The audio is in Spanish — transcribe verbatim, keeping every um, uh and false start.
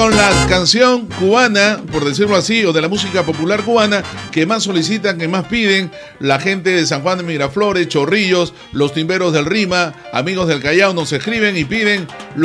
con la canción cubana, por decirlo así, o de la música popular cubana, que más solicitan, que más piden la gente de San Juan de Miraflores, Chorrillos, los timberos del Rima, amigos del Callao, nos escriben y piden